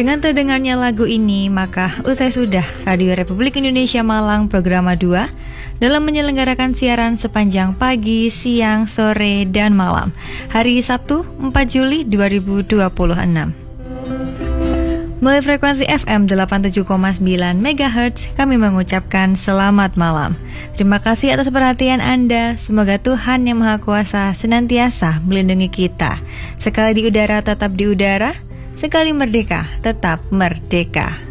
Dengan terdengarnya lagu ini, maka usai sudah Radio Republik Indonesia Malang Programa 2 dalam menyelenggarakan siaran sepanjang pagi, siang, sore, dan malam hari Sabtu 4 Juli 2026. Melalui frekuensi FM 87,9 MHz, kami mengucapkan selamat malam. Terima kasih atas perhatian Anda. Semoga Tuhan Yang Maha Kuasa senantiasa melindungi kita. Sekali di udara tetap di udara, sekali merdeka tetap merdeka.